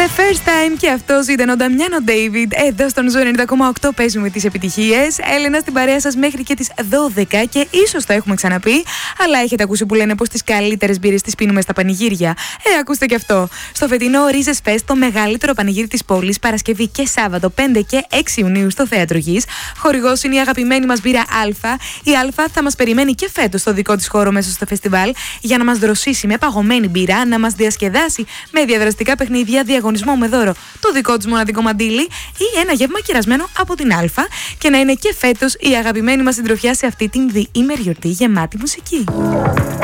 The first time και αυτός ήταν ο Νταμιάνο Ντέιβιντ. Εδώ στον Ζου 90,8 παίζουμε τις επιτυχίες. Έλενα στην παρέα σας μέχρι και τις 12 και ίσως το έχουμε ξαναπεί, αλλά έχετε ακούσει που λένε πως τις καλύτερες μπύρες τις πίνουμε στα πανηγύρια. Ακούστε και αυτό. Στο φετινό Ρίζες Fest, το μεγαλύτερο πανηγύρι της πόλης, Παρασκευή και Σάββατο 5 και 6 Ιουνίου στο Θέατρο Γης. Χορηγός είναι η αγαπημένη μας μπύρα Α. Η Α θα μας περιμένει και φέτος στο δικό της χώρο μέσα στο φεστιβάλ για να μας δροσίσει με παγωμένη μπύρα, να μας διασκεδάσει με διαδραστικά παιχνίδια, διαγωνισμό με δώρο το δικό της μοναδικό μαντίλι ή ένα γεύμα κερασμένο από την Α, και να είναι και φέτος η αγαπημένη μας συντροφιά σε αυτή την διήμερη γιορτή γεμάτη μουσική.